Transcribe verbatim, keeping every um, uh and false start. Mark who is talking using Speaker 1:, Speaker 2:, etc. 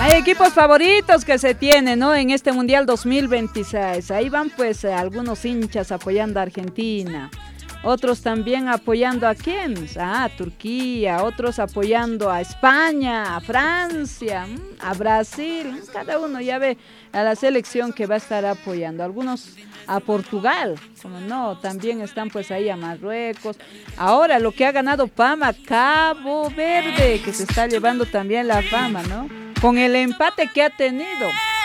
Speaker 1: Hay equipos favoritos que se tienen, ¿no? En este Mundial dos mil veintiséis. Ahí van pues eh, algunos hinchas apoyando a Argentina. Otros también apoyando a quién, ah, a Turquía, otros apoyando a España, a Francia, a Brasil, cada uno ya ve a la selección que va a estar apoyando, algunos a Portugal, como no, también están pues ahí a Marruecos. Ahora lo que ha ganado fama, Cabo Verde, que se está llevando también la fama, ¿no? Con el empate que ha tenido.